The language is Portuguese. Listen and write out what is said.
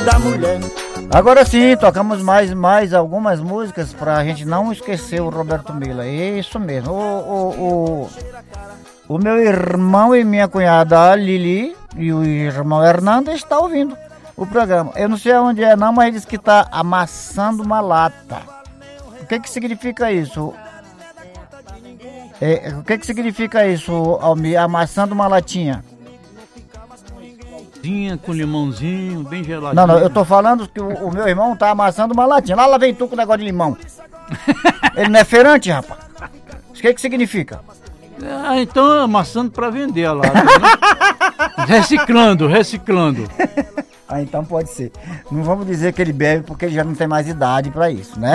da mulher. Agora sim, tocamos mais algumas músicas pra gente não esquecer o Roberto Milla. Isso mesmo. O meu irmão e minha cunhada Lili e o irmão Hernando estão ouvindo o programa. Eu não sei onde é não, mas ele disse que está amassando uma lata. O que significa isso? O que significa isso, Almir? Amassando uma latinha? Com limãozinho, bem geladinho. Não, eu tô falando que o meu irmão tá amassando uma latinha. Lá vem tu com o negócio de limão. Ele não é feirante, rapaz? O que significa? Então amassando pra vender a lata, né? Reciclando. Então pode ser. Não vamos dizer que ele bebe porque ele já não tem mais idade pra isso, né?